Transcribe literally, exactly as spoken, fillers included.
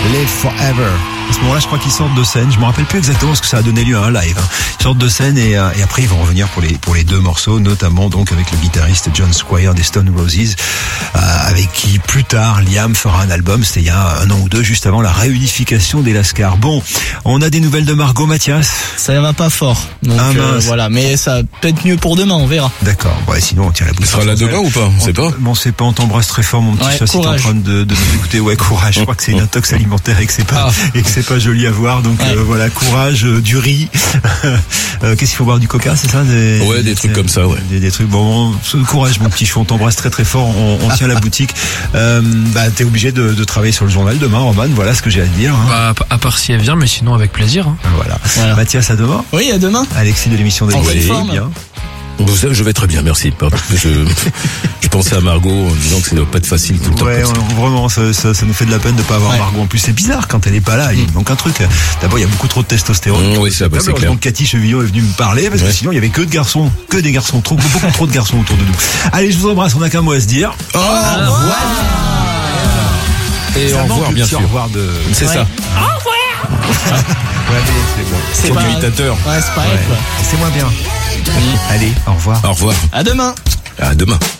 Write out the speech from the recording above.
Live Forever. À ce moment-là, je crois qu'ils sortent de scène. Je me rappelle plus exactement ce que ça a donné lieu à un live. Hein. Ils sortent de scène et, euh, et après ils vont revenir pour les pour les deux morceaux, notamment donc avec le guitariste John Squire des Stone Roses, euh, avec qui plus tard Liam fera un album. C'était il y a un an ou deux, juste avant la réunification des Lascars. Bon, on a des nouvelles de Margot, Mathias. Ça va pas fort. Donc ah, euh, voilà, mais ça peut être mieux pour demain, on verra. D'accord. Ouais, sinon on tient la bouche. Tu seras là demain ou pas? On sait pas. On sait pas. On t'embrasse très fort, mon petit ouais, chat. Si t'es en train de, de nous écouter, ouais, courage. Je crois que c'est une intox alimentaire et que c'est pas ah. et que c'est pas joli à voir. Donc ouais. euh, voilà, courage, euh, du riz. euh, qu'est-ce qu'il faut boire, du coca, c'est ça? Des, ouais, des, des trucs comme ça, ouais. Des, des trucs. Bon, courage, mon petit chou. On t'embrasse très très fort. On, on tient la boutique. Euh, bah, t'es obligé de, de travailler sur le journal demain, Roman. Voilà ce que j'ai à te dire. Hein. Bah, à part si elle vient, mais sinon avec plaisir. Hein. Voilà. voilà. Mathias, à demain. Oui, à demain. Alexis de l'émission des bien. Je vais très bien, merci. Je, je pensais à Margot en disant que ça doit pas être facile tout le temps. Ouais, vraiment, ça, ça, ça nous fait de la peine de pas avoir ouais. Margot. En plus, c'est bizarre quand elle est pas là. Il mmh. manque un truc. D'abord, il y a beaucoup trop de testostérone. Mmh, oui, ça, bah, c'est clair. Donc, Cathy Chevillot est venue me parler parce que ouais. sinon, il y avait que de garçons, que des garçons, trop, beaucoup trop de garçons autour de nous. Allez, je vous embrasse. On n'a qu'un mot à se dire. Au revoir. Et au revoir, bien sûr. Au revoir de. C'est ouais. ça. Au revoir. Ouais, c'est bon. C'est pas imitateur. Ouais, c'est pareil. Ouais. C'est moins bien. Oui. Allez, au revoir. Au revoir. À demain. À demain.